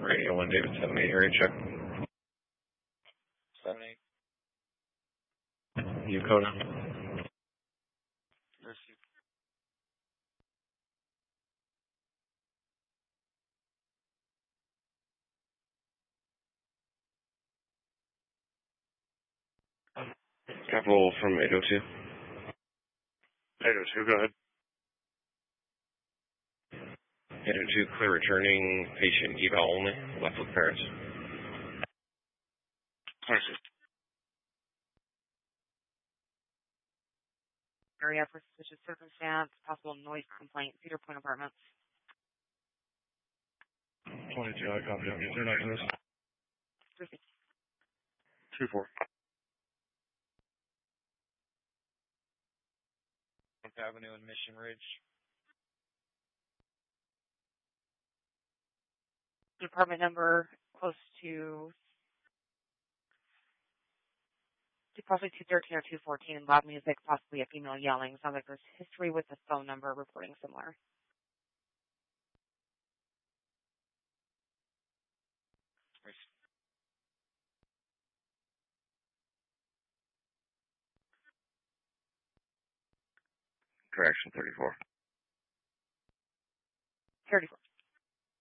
Radio 1, David 78, area check. 78. Yokota. Receive. Capital from 802. 802, go ahead. 802, clear returning, patient eval only, left with parents. 26. Area for suspicious circumstance, possible noise complaint, Cedar Point Apartments. 22, I copy. They're not in this. 2-4. Avenue and Mission Ridge. Apartment number close to possibly 213 or 214. Loud music, possibly a female yelling. Sounds like there's history with the phone number reporting similar. Correction 34. 34.